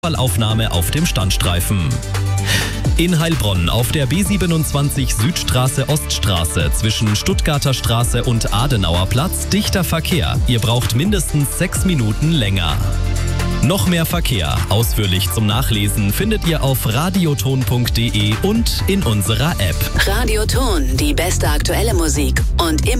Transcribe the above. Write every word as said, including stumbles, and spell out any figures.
Aufnahme auf dem Standstreifen. In Heilbronn auf der B siebenundzwanzig Südstraße Oststraße zwischen Stuttgarter Straße und Adenauer Platz dichter Verkehr. Ihr braucht mindestens sechs Minuten länger. Noch mehr Verkehr, ausführlich zum Nachlesen, findet ihr auf radioton punkt de und in unserer App. Radioton, die beste aktuelle Musik und immer